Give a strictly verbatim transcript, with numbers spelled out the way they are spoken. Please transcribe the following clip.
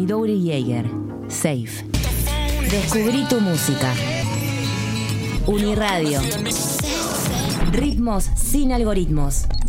Dori Jaeger. Safe. Descubrí tu música. Uniradio. Ritmos sin algoritmos.